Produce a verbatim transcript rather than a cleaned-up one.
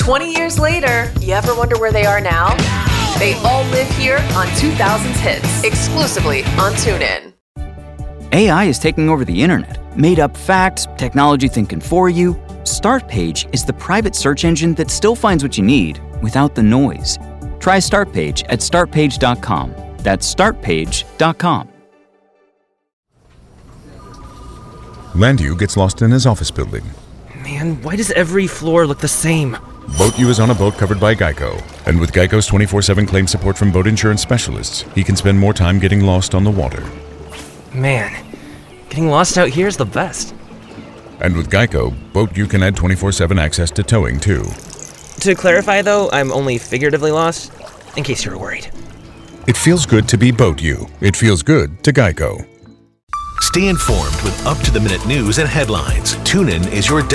twenty years later, you ever wonder where they are now? They all live here on two thousands Hits, exclusively on TuneIn. A I is taking over the internet. Made up facts, technology thinking for you. Startpage is the private search engine that still finds what you need without the noise. Try Startpage at start page dot com. That's start page dot com. Landu gets lost in his office building. Man, why does every floor look the same? BoatU is on a boat covered by Geico, and with Geico's twenty-four seven claim support from boat insurance specialists, he can spend more time getting lost on the water. Man, getting lost out here is the best. And with Geico, BoatU can add twenty-four seven access to towing, too. To clarify, though, I'm only figuratively lost, in case you were worried. It feels good to be BoatU. It feels good to Geico. Stay informed with up-to-the-minute news and headlines. TuneIn is your